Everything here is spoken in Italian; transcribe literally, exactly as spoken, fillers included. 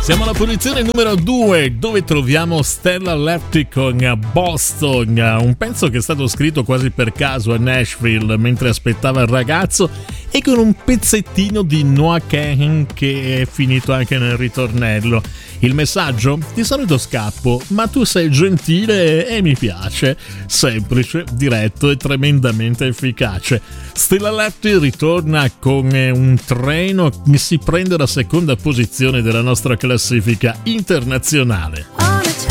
Siamo alla posizione numero due, dove troviamo Stella Lefty con Boston, un pezzo che è stato scritto quasi per caso a Nashville mentre aspettava il ragazzo, e con un pezzettino di Noah Kahan che è finito anche nel ritornello. Il messaggio? Di solito scappo, ma tu sei gentile e mi piace. Semplice, diretto e tremendamente efficace. Stella Lefty ritorna con un treno che si prende la seconda posizione della nostra classifica internazionale.